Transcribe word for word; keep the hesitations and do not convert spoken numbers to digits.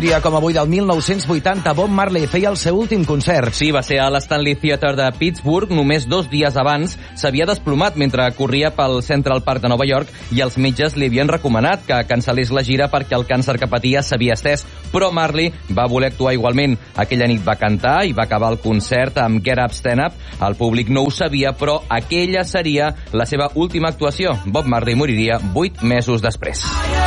dia com avui del mil nou-cents vuitanta, Bob Marley feia el seu últim concert. Sí, va ser a l'Stanley Theatre de Pittsburgh. Només dos dies abans s'havia desplomat mentre corria pel Central Park de Nova York i els metges li havien recomanat que cancel·lés la gira perquè el càncer que patia s'havia estès. Però Marley va voler actuar igualment. Aquella nit va cantar i va acabar el concert amb Get Up, Stand Up. El públic no ho sabia, però aquella seria la seva última actuació. Bob Marley moriria vuit mesos després.